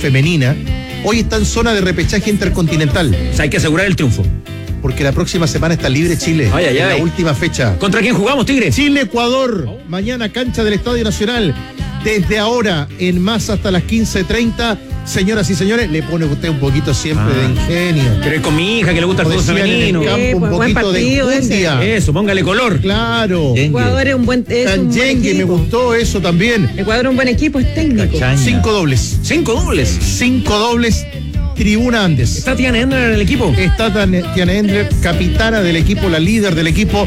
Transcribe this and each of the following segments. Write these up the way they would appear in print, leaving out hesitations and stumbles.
femenina, hoy está en zona de repechaje intercontinental. O sea, hay que asegurar el triunfo. Porque la próxima semana está libre Chile. En la última fecha. ¿Contra quién jugamos, Tigre? Chile-Ecuador. Mañana cancha del Estadio Nacional. Desde ahora en más hasta las 15:30. Señoras y señores, le pone usted un poquito siempre de ingenio. Pero es con mi hija que le gusta el fútbol femenino. En el campo, un poquito de enjundia. Eso, póngale color. Claro. Ecuador es un buen Tanyengue, me gustó eso también. Ecuador es un buen equipo, es técnico. 5 dobles. 5 dobles. 5 dobles. Tribuna Andes. ¿Está Tiana Endler en el equipo? Está Tiana Endler, capitana del equipo, la líder del equipo.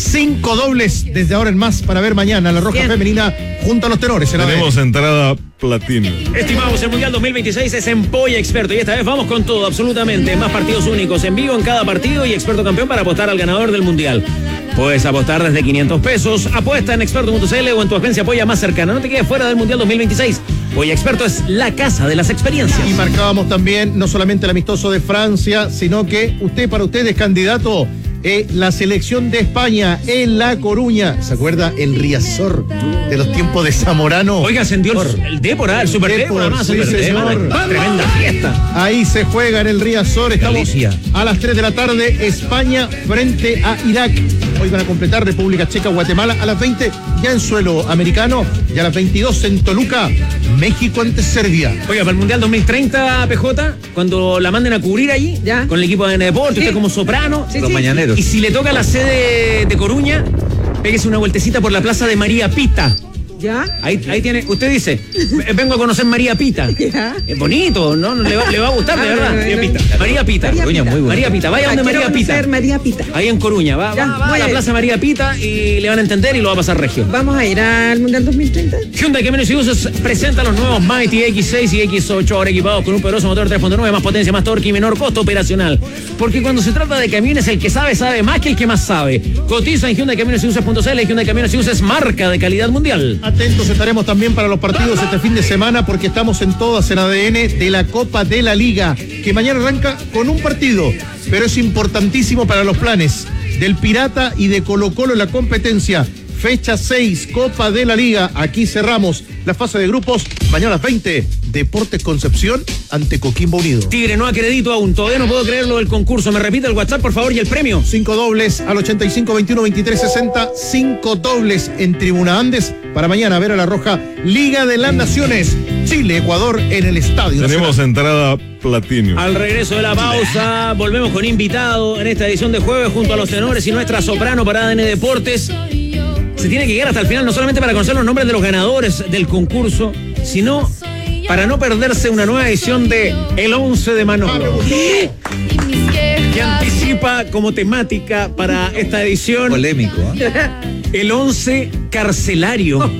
5 dobles desde ahora en más para ver mañana la Roja Femenina junto a los tenores. Tenemos entrada platino. Estimados, el Mundial 2026 es en Polla Experto y esta vez vamos con todo, absolutamente. Más partidos únicos en vivo en cada partido y experto campeón para apostar al ganador del Mundial. Puedes apostar desde 500 pesos. Apuesta en experto.cl o en tu agencia Polla más cercana. No te quedes fuera del Mundial 2026. Polla Experto es la casa de las experiencias. Y marcábamos también no solamente el amistoso de Francia, sino que para usted es candidato la selección de España en La Coruña. ¿Se acuerda el Riazor de los tiempos de Zamorano? Oiga, ascendió el Dépora, el Super Dépora. Sí, señor. Tremenda fiesta. Ahí se juega en el Riazor. Estamos a las 3 de la tarde. España frente a Irak. Hoy van a completar República Checa, Guatemala. A las 20 ya en suelo americano. Y a las 22 en Toluca, México ante Serbia. Oiga, para el Mundial 2030, PJ, cuando la manden a cubrir allí, con el equipo de Deporte, usted como soprano, los mañaneros. Y si le toca la sede de Coruña, péguese una vueltecita por la plaza de María Pita. ¿Ya? Ahí tiene, usted dice, vengo a conocer María Pita. ¿Ya? Es bonito, ¿no? Le va a gustar, de verdad. María Pita. María Pita. Vaya donde María Pita. María Pita. Ahí en Coruña. Va a la plaza María Pita y le van a entender y lo va a pasar regio. Vamos a ir al Mundial 2030. Hyundai Camiones y Buses presenta los nuevos Mighty X6 y X8, ahora equipados con un poderoso motor 3.9, más potencia, más torque y menor costo operacional. Porque cuando se trata de camiones, el que sabe más que el que más sabe. Cotiza en Hyundai Camiones y Buses.cl. Hyundai Camiones y Buses, marca de calidad mundial. Atentos estaremos también para los partidos este fin de semana porque estamos en todas en ADN de la Copa de la Liga, que mañana arranca con un partido, pero es importantísimo para los planes del Pirata y de Colo-Colo en la competencia. Fecha 6, Copa de la Liga. Aquí cerramos la fase de grupos. Mañana a las 20, Deportes Concepción ante Coquimbo Unido. Tigre, no acredito aún. Todavía no puedo creer lo del concurso. ¿Me repite el WhatsApp, por favor, y el premio? 5 dobles al 85 21 23 60. 5 dobles en Tribuna Andes para mañana ver a la Roja Liga de las Naciones. Chile-Ecuador en el Estadio Tenemos Nacional. entrada platino. Al regreso de la pausa, volvemos con invitado en esta edición de jueves junto a los tenores y nuestra soprano para ADN Deportes. Se tiene que llegar hasta el final, no solamente para conocer los nombres de los ganadores del concurso, sino para no perderse una nueva edición de El 11 de Manolo, que anticipa como temática para esta edición polémico, el 11 carcelario.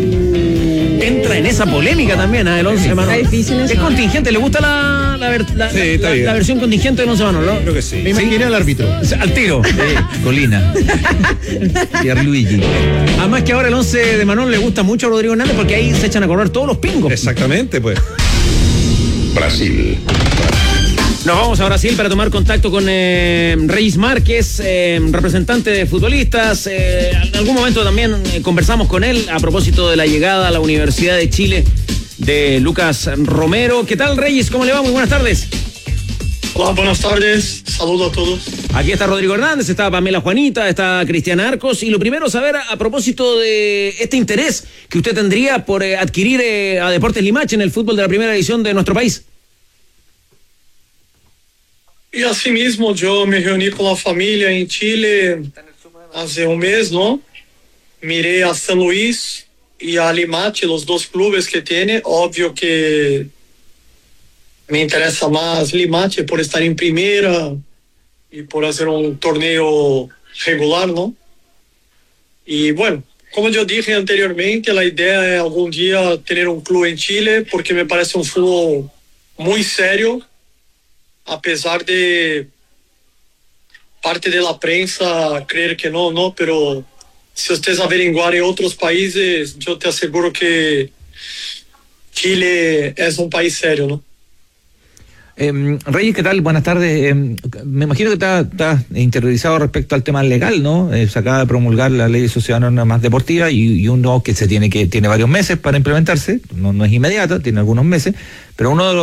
Entra en esa polémica también, el 11 de Manolo. Es contingente, ¿le gusta la versión contingente del 11 de Manolo? Creo que sí. Me imaginé al árbitro. Al tiro. Colina. Pierluigi. Además que ahora el 11 de Manolo le gusta mucho a Rodrigo Hernández porque ahí se echan a correr todos los pingos. Exactamente, pues. Brasil. Nos vamos a Brasil para tomar contacto con Reyes Márquez, representante de futbolistas. En algún momento también conversamos con él a propósito de la llegada a la Universidad de Chile de Lucas Romero. ¿Qué tal, Reyes? ¿Cómo le va? Muy buenas tardes. Hola, buenas tardes. Saludos a todos. Aquí está Rodrigo Hernández, está Pamela Juanita, está Cristiana Arcos. Y lo primero, saber a propósito de este interés que usted tendría por adquirir a Deportes Limache en el fútbol de la primera división de nuestro país. Y así mismo yo me reuní con la familia en Chile hace un mes, ¿no? Miré a San Luis y a Limache, los dos clubes que tiene. Obvio que me interesa más Limache por estar en primera y por hacer un torneo regular, ¿no? Y bueno, como yo dije anteriormente, la idea es algún día tener un club en Chile porque me parece un fútbol muy serio. A pesar de parte de la prensa creer que no, pero si ustedes averiguan en otros países, yo te aseguro que Chile es un país serio, ¿no? Reyes, ¿qué tal? Buenas tardes. Me imagino que estás interiorizado respecto al tema legal, ¿no? Se acaba de promulgar la ley de sociedad anónima más deportiva y uno que tiene varios meses para implementarse, no es inmediata, tiene algunos meses, pero uno de los